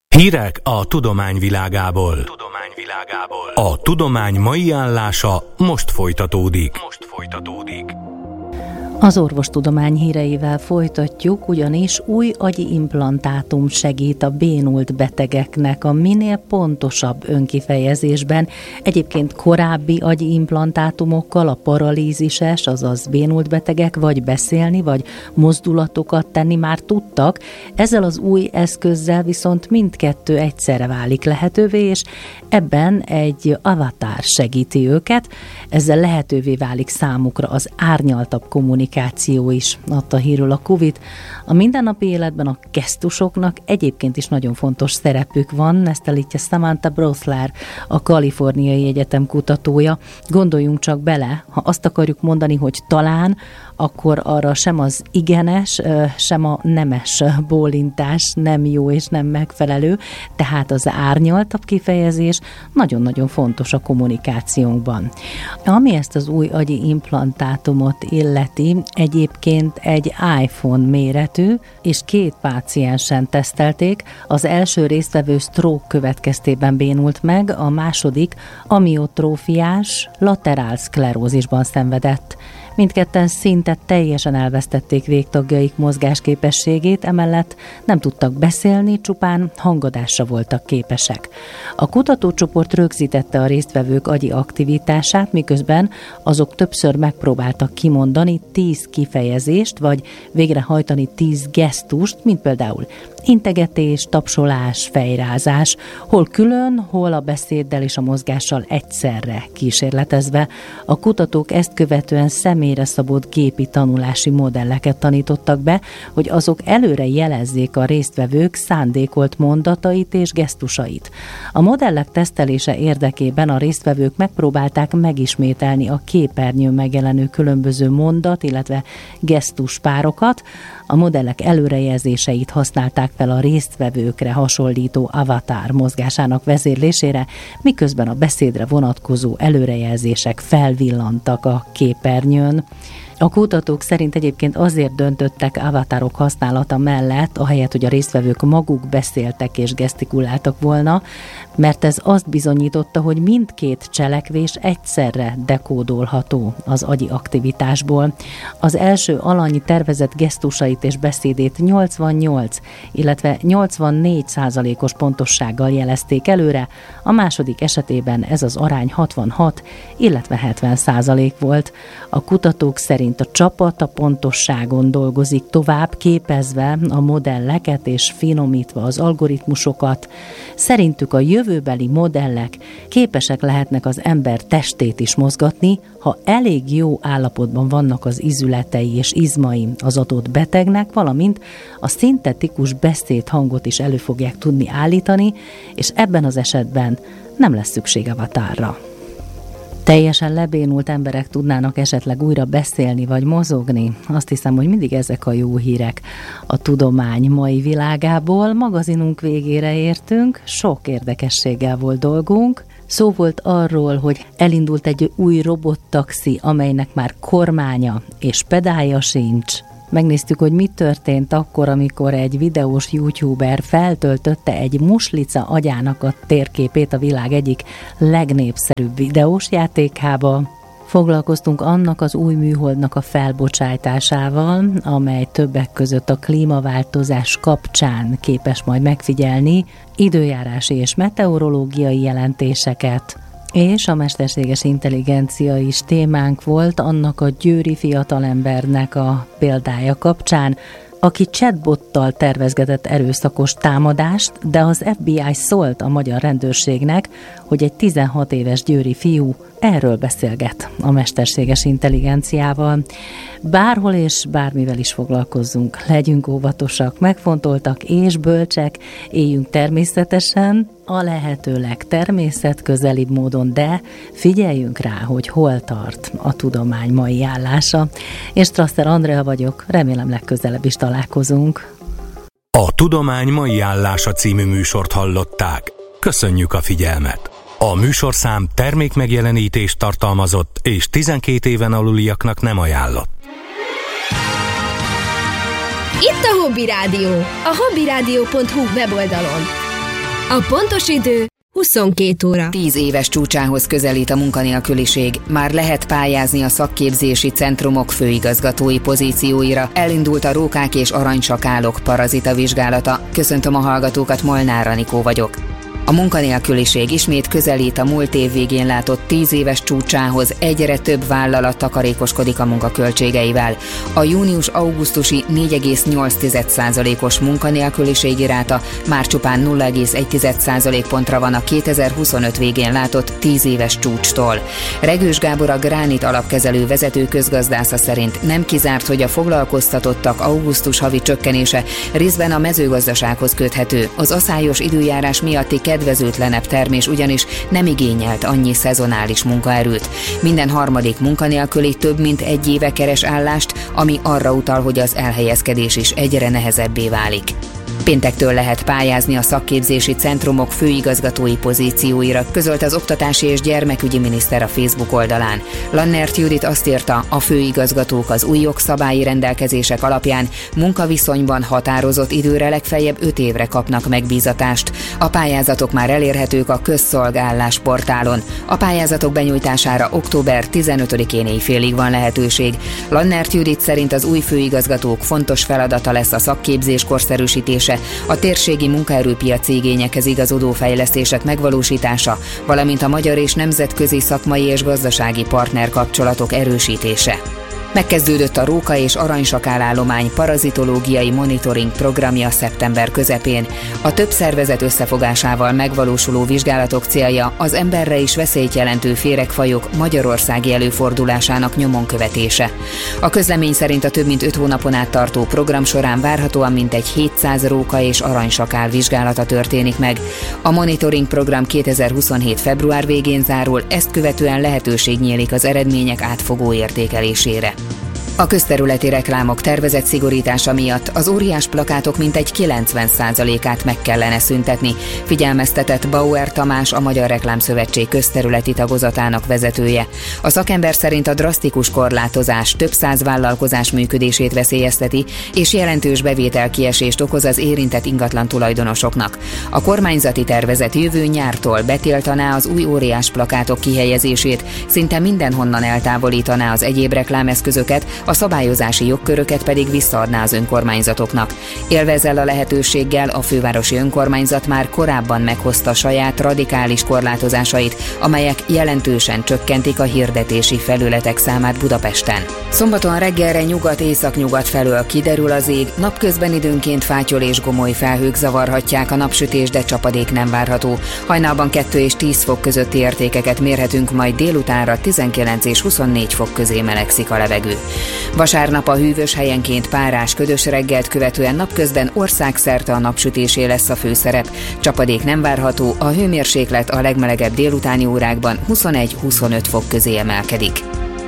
Hírek a tudomány világából. A tudomány mai állása most folytatódik. Az orvostudomány híreivel folytatjuk, ugyanis új agyi implantátum segít a bénult betegeknek a minél pontosabb önkifejezésben. Egyébként korábbi agyi implantátumokkal a paralízises, azaz bénult betegek vagy beszélni, vagy mozdulatokat tenni már tudtak. Ezzel az új eszközzel viszont mindkettő egyszerre válik lehetővé, és ebben egy avatar segíti őket. Ezzel lehetővé válik számukra az árnyaltabb kommunikáció is, adta hírül a Covid. A mindennapi életben a gesztusoknak egyébként is nagyon fontos szerepük van, ezt állítja Samantha Brosler, a Kaliforniai Egyetem kutatója. Gondoljunk csak bele, ha azt akarjuk mondani, hogy talán, akkor arra sem az igenes, sem a nemes bólintás nem jó és nem megfelelő, tehát az árnyaltabb kifejezés nagyon-nagyon fontos a kommunikációnkban. Ami ezt az új agyi implantátumot illeti, egyébként egy iPhone méretű, és 2 páciensen tesztelték. Az első résztvevő stroke következtében bénult meg, a második amiotrófiás laterálszklerózisban szenvedett. Mindketten szinte teljesen elvesztették végtagjaik mozgásképességét, emellett nem tudtak beszélni, csupán hangadásra voltak képesek. A kutatócsoport rögzítette a résztvevők agyi aktivitását, miközben azok többször megpróbáltak kimondani 10 kifejezést, vagy végrehajtani 10 gesztust, mint például integetés, tapsolás, fejrázás, hol külön, hol a beszéddel és a mozgással egyszerre kísérletezve. A kutatók ezt követően személyre szabott gépi tanulási modelleket tanítottak be, hogy azok előre jelezzék a résztvevők szándékolt mondatait és gesztusait. A modellek tesztelése érdekében a résztvevők megpróbálták megismételni a képernyőn megjelenő különböző mondat, illetve gesztuspárokat. A modellek előrejelzéseit használták fel a résztvevőkre hasonlító avatar mozgásának vezérlésére, miközben a beszédre vonatkozó előrejelzések felvillantak a képernyőn. A kutatók szerint egyébként azért döntöttek avatarok használata mellett, ahelyett, hogy a résztvevők maguk beszéltek és gesztikuláltak volna, mert ez azt bizonyította, hogy mindkét cselekvés egyszerre dekódolható az agyi aktivitásból. Az első alanyi tervezett gesztusait és beszédét 88, illetve 84%-os pontossággal jelezték előre, a második esetében ez az arány 66, illetve 70% volt. A kutatók szerint a csapat a pontosságon dolgozik tovább, képezve a modelleket és finomítva az algoritmusokat. Szerintük a jövőbeli modellek képesek lehetnek az ember testét is mozgatni, ha elég jó állapotban vannak az izületei és izmai az adott betegnek, valamint a szintetikus beszédhangot is elő fogják tudni állítani, és ebben az esetben nem lesz szükség avatarra. Teljesen lebénult emberek tudnának esetleg újra beszélni vagy mozogni. Azt hiszem, hogy mindig ezek a jó hírek a tudomány mai világából. Magazinunk végére értünk, sok érdekességgel volt dolgunk. Szó volt arról, hogy elindult egy új robottaxi, amelynek már kormánya és pedálja sincs. Megnéztük, hogy mi történt akkor, amikor egy videós youtuber feltöltötte egy muslica agyának a térképét a világ egyik legnépszerűbb videós játékába. Foglalkoztunk annak az új műholdnak a felbocsájtásával, amely többek között a klímaváltozás kapcsán képes majd megfigyelni időjárási és meteorológiai jelentéseket. És a mesterséges intelligencia is témánk volt, annak a győri fiatalembernek a példája kapcsán, aki chatbottal tervezgetett erőszakos támadást, de az FBI szólt a magyar rendőrségnek, hogy egy 16 éves győri fiú erről beszélget a mesterséges intelligenciával. Bárhol és bármivel is foglalkozzunk, legyünk óvatosak, megfontoltak és bölcsek, éljünk természetesen, a lehető legtermészetközelibb módon, de figyeljünk rá, hogy hol tart a tudomány mai állása. Én Strasser Andrea vagyok, remélem legközelebb is találkozunk. A Tudomány mai állása című műsort hallották. Köszönjük a figyelmet! A műsorszám termékmegjelenítést tartalmazott és 12 éven aluliaknak nem ajánlott. Itt a Hobby Rádió, a hobbyradio.hu weboldalon. A pontos idő 22 óra. 10 éves csúcsához közelít a munkanélküliség. Már lehet pályázni a szakképzési centrumok főigazgatói pozícióira. Elindult a rókák és aranysakálok parazita vizsgálata. Köszöntöm a hallgatókat, Molnár Anikó vagyok. A munkanélküliség ismét közelít a múlt év végén látott 10 éves csúcsához, egyre több vállalat takarékoskodik a munkaköltségeivel. A június-augusztusi 4,8%-os munkanélküliségi ráta már csupán 0,1% pontra van a 2025 végén látott 10 éves csúcstól. Regős Gábor, a Gránit alapkezelő vezető közgazdásza szerint nem kizárt, hogy a foglalkoztatottak augusztus havi csökkenése részben a mezőgazdasághoz köthető. Az aszályos időjárás miatti kedvezőtlenebb termés ugyanis nem igényelt annyi szezonális munkaerőt. Minden harmadik munkanélküli több mint egy éve keres állást, ami arra utal, hogy az elhelyezkedés is egyre nehezebbé válik. Péntektől lehet pályázni a szakképzési centrumok főigazgatói pozícióira, közölt az Oktatási és Gyermekügyi Miniszter a Facebook oldalán. Lannert Judit azt írta, a főigazgatók az új jogszabályi rendelkezések alapján munkaviszonyban határozott időre legfeljebb 5 évre kapnak megbízatást. A pályázatok már elérhetők a közszolgálás portálon. A pályázatok benyújtására október 15-én éjfélig van lehetőség. Lannert Judit szerint az új főigazgatók fontos feladata lesz a szakképzés korszerűsítése, a térségi munkaerőpiaci igényekhez igazodó fejlesztések megvalósítása, valamint a magyar és nemzetközi szakmai és gazdasági partnerkapcsolatok erősítése. Megkezdődött a róka és aranysakál állomány parazitológiai monitoring programja szeptember közepén. A több szervezet összefogásával megvalósuló vizsgálatok célja az emberre is veszélyt jelentő féregfajok magyarországi előfordulásának nyomon követése. A közlemény szerint a több mint 5 hónapon át tartó program során várhatóan mintegy 700 róka és aranysakál vizsgálata történik meg. A monitoring program 2027. február végén zárul, ezt követően lehetőség nyílik az eredmények átfogó értékelésére. A közterületi reklámok tervezett szigorítása miatt az óriás plakátok mintegy 90%-át meg kellene szüntetni, figyelmeztetett Bauer Tamás, a Magyar Reklámszövetség közterületi tagozatának vezetője. A szakember szerint a drasztikus korlátozás több száz vállalkozás működését veszélyezteti, és jelentős bevételkiesést okoz az érintett ingatlan tulajdonosoknak. A kormányzati tervezet jövő nyártól betiltaná az új óriás plakátok kihelyezését, szinte mindenhonnan eltávolítaná az egyéb reklámeszközöket, a szabályozási jogköröket pedig visszaadná az önkormányzatoknak. Élve ezzel a lehetőséggel a fővárosi önkormányzat már korábban meghozta saját radikális korlátozásait, amelyek jelentősen csökkentik a hirdetési felületek számát Budapesten. Szombaton reggelre nyugat-északnyugat felől kiderül az ég, napközben időnként fátyol és gomoly felhők zavarhatják a napsütés, de csapadék nem várható. Hajnalban 2 és 10 fok közötti értékeket mérhetünk, majd délutánra 19 és 24 fok közé melegszik a levegő. Vasárnap a hűvös, helyenként párás, ködös reggelt követően napközben országszerte a napsütésé lesz a főszerep. Csapadék nem várható, a hőmérséklet a legmelegebb délutáni órákban 21-25 fok közé emelkedik.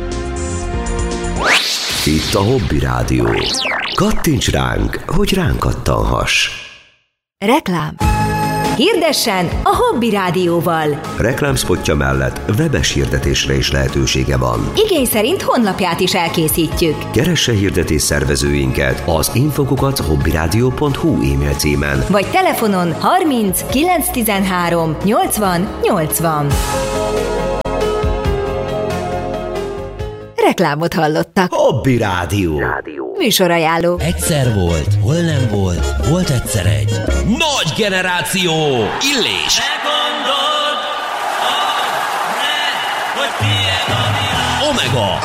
Itt a Hobby Rádió. Kattints ránk, hogy ránk kattanhass. Reklám. Hirdessen a Hobby Rádióval. Reklámszpotja mellett webes hirdetésre is lehetősége van. Igény szerint honlapját is elkészítjük. Keresse hirdetés szervezőinket az info@hobbyradio.hu e-mail címen, vagy telefonon 30 913 80 80. Reklámot hallottak. Hobby Rádió. Műsorajánló. Egyszer volt, hol nem volt, volt egyszer egy nagy generáció. Illés. Megmondod, hogy tiéd a világ. Omega.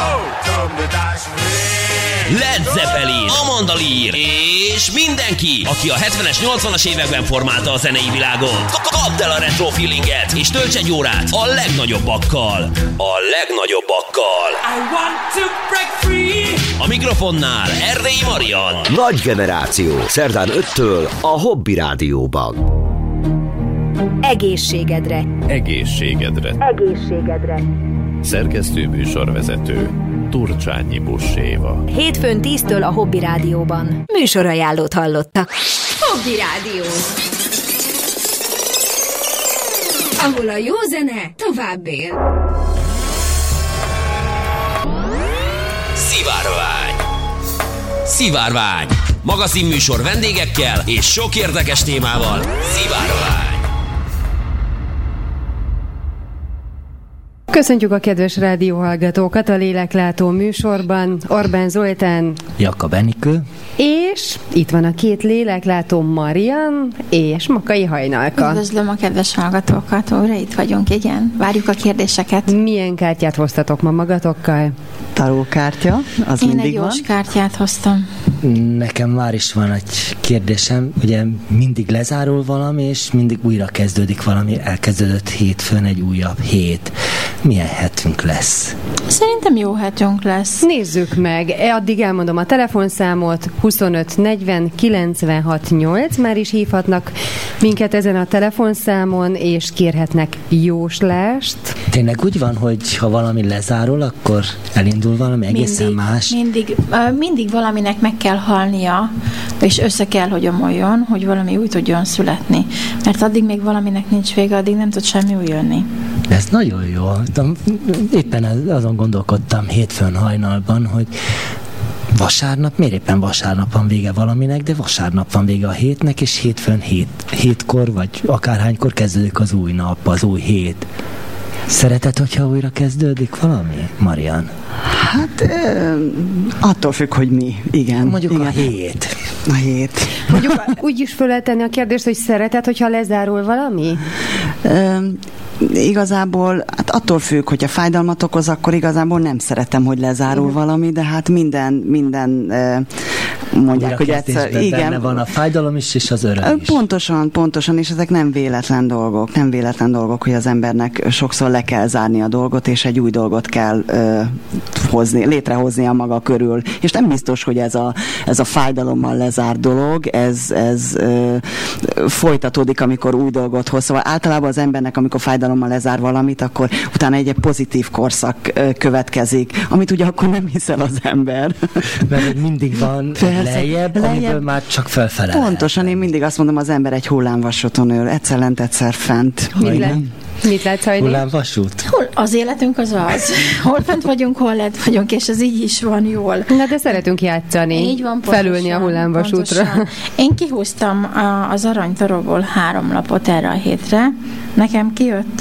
Led Zeppelin, Amanda Lear és mindenki, aki a 70-es, 80-as években formálta a zenei világot. Kapd el a retro feelinget, és tölts egy órát a legnagyobbakkal. A legnagyobbakkal. I want to break free. A mikrofonnál Erdélyi Marian. Nagy generáció. Szerdán 5-től a Hobby Rádióban. Egészségedre. Egészségedre. Szerkesztő műsorvezető Turcsányi Buss-Éva. Hétfőn 10-től a Hobby Rádióban. Műsorajánlót hallottak. Hobby Rádió. Ahol a jó zene tovább él. Szivárvány. Magazinműsor vendégekkel és sok érdekes témával. Szivárvány. Köszöntjük a kedves rádióhallgatókat a Léleklátó műsorban. Orbán Zoltán, Jakab Enikő, és itt van a két léleklátó, Marian és Makai Hajnalka. Üdvözlöm a kedves hallgatókat, óra itt vagyunk, igen. Várjuk a kérdéseket. Milyen kártyát hoztatok ma magatokkal? Tarókártya, az Én mindig egy van. jós kártyát hoztam. Nekem már is van egy kérdésem, ugye mindig lezárul valami, és mindig újra kezdődik valami, elkezdődött hétfőn egy újabb hét. Milyen hetünk lesz? Szerintem jó hetünk lesz. Nézzük meg, addig elmondom a telefonszámot, 25 40 96 8, már is hívhatnak minket ezen a telefonszámon, és kérhetnek jóslást. Tényleg úgy van, hogy ha valami lezárul, akkor elindul valami egészen más? Mindig valaminek meg kell halnia, és össze kell, hogy omoljon, hogy valami új tudjon születni. Mert addig még valaminek nincs vége, addig nem tud semmi új jönni. Ez nagyon jó. Éppen azon gondolkodtam hétfőn hajnalban, hogy vasárnap, miért éppen vasárnap van vége valaminek, de vasárnap van vége a hétnek, és hétfőn hétkor, vagy akárhánykor kezdődik az új nap, az új hét. Szereted, hogyha újra kezdődik valami, Marian? Hát attól függ, hogy mi. Igen. Mondjuk igen. A hét. A hét. Mondjuk úgy is föl lehet tenni a kérdést, hogy szereted, hogyha lezárul valami? Igazából hát attól függ, hogyha fájdalmat okoz, akkor igazából nem szeretem, hogy lezárul valami, de hát minden mondják, hogy egyszer... Igen. Benne van a fájdalom is, és az öröm is. Pontosan, és ezek nem véletlen dolgok, hogy az embernek sokszor le kell zárni a dolgot, és egy új dolgot kell létrehoznia maga körül. És nem biztos, hogy ez a fájdalommal lezárt dolog, ez folytatódik, amikor új dolgot hoz. Szóval általában az embernek, amikor fájdalommal lezár valamit, akkor utána egy pozitív korszak következik, amit ugye akkor nem hiszel az ember. Mert mindig van lejjebb, amiből már csak felfele. Pontosan, én mindig azt mondom, az ember egy hullámvasúton ül, egyszer lent, egyszer fent. Mit látsz, Hajni? Hullámvasút? Az életünk az. Hol fent vagyunk, hol lent vagyunk, és ez így is van jól. Na, de szeretünk játszani. Így van, felülni a hullámvasútra. Pontosan. Én kihúztam az aranytaróból 3 lapot erre a hétre. Nekem kijött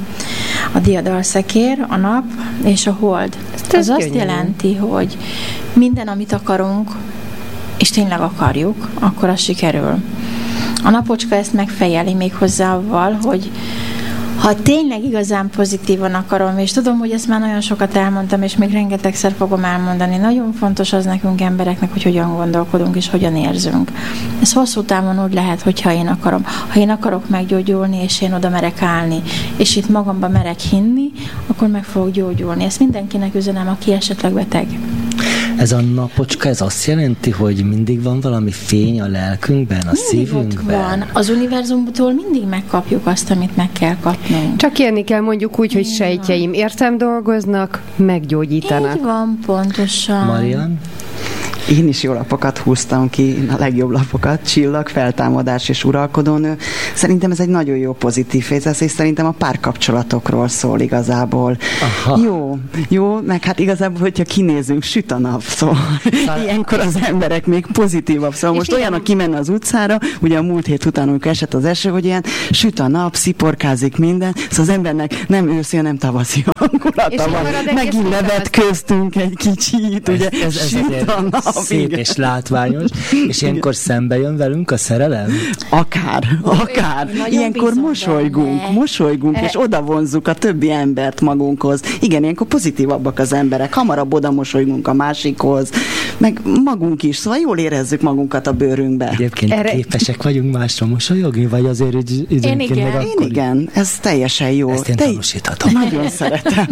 a diadalszekér, a nap és a hold. Ez azt jelenti, hogy minden, amit akarunk, és tényleg akarjuk, akkor az sikerül. A napocska ezt megfejeli még hozzá avval, hogy ha tényleg igazán pozitívan akarom, és tudom, hogy ezt már nagyon sokat elmondtam, és még rengetegszer fogom elmondani, nagyon fontos az nekünk embereknek, hogy hogyan gondolkodunk, és hogyan érzünk. Ez hosszú távon úgy lehet, hogyha én akarom. Ha én akarok meggyógyulni, és én oda merek állni, és itt magamba merek hinni, akkor meg fogok gyógyulni. Ezt mindenkinek üzenem, aki esetleg beteg. Ez a napocska, ez azt jelenti, hogy mindig van valami fény a lelkünkben, a szívünkben? Van. Az univerzumtól mindig megkapjuk azt, amit meg kell kapnunk. Csak kérni kell mondjuk úgy, hogy sejtjeim értem dolgoznak, meggyógyítanak. Így van, pontosan. Marian? Én is jó lapokat húztam ki, a legjobb lapokat, csillag, feltámadás és uralkodónő. Szerintem ez egy nagyon jó pozitív fészes, és szerintem a párkapcsolatokról szól igazából. Aha. Jó, meg hát igazából, hogyha kinézünk, süt a nap, szóval ilyenkor az emberek még pozitívabb. Szóval most olyan, aki kimenne az utcára, ugye a múlt hét után, amikor esett az eső, hogy ilyen süt a nap, sziporkázik minden, szóval az embernek nem őszi, hanem tavaszi hangulata van. Megint nevetköztünk egy kicsit, ugye süt a nap. Szép és látványos, és ilyenkor szembe jön velünk a szerelem? Akár. Ilyenkor mosolygunk, és odavonzzuk a többi embert magunkhoz. Igen, ilyenkor pozitívabbak az emberek, hamarabb oda mosolygunk a másikhoz, meg magunk is, szóval jól érezzük magunkat a bőrünkbe. Egyébként képesek vagyunk másra mosolyogni, vagy azért időnként meg akkor? Én igen, ez teljesen jó. Ezt én tanúsíthatom. Nagyon szeretem.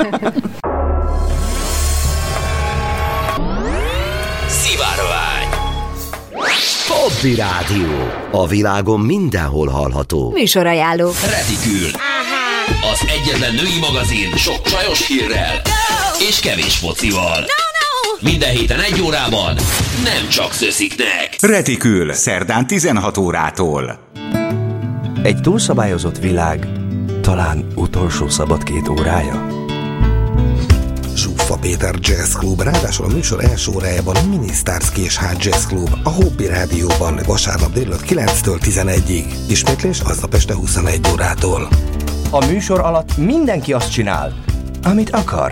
Hobby Rádió. A világon mindenhol hallható. Műsorajánló. Retikül. Az egyetlen női magazin sok csajos hírrel és kevés focival. Minden héten 1 órában, nem csak szösziknek. Retikül, szerdán 16 órától. Egy túlszabályozott világ, talán utolsó szabad 2 órája. Zsuffa Péter Jazz Club, ráadásul a műsor első órájában a Mini Starsky és High Jazz Club a Hobby Rádióban vasárnap délután 9-től 11-ig. Ismétlés aznap este 21 órától. A műsor alatt mindenki azt csinál, amit akar.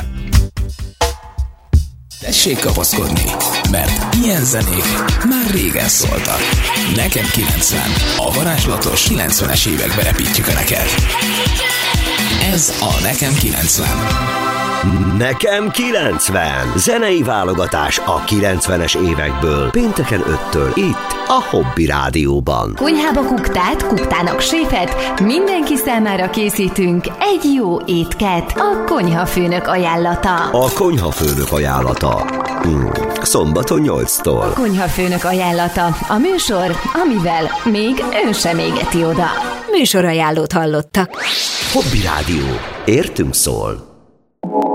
Tessék kapaszkodni, mert ilyen zenék már régen szóltak. Nekem 90, a varázslatos 90-es évekbe repítjük Önöket. Ez a Nekem 90. Nekem 90. Zenei válogatás a 90-es évekből. Pénteken 5-től itt a Hobby Rádióban. Konyhába kuktát, kuktának séfet, mindenki számára készítünk egy jó étket. A konyhafőnök ajánlata. A konyhafőnök ajánlata. Szombaton 8-tól. A konyhafőnök ajánlata. A műsor, amivel még ön sem égeti oda. Műsorajánlót hallottak. Hobby Rádió. Értünk szól.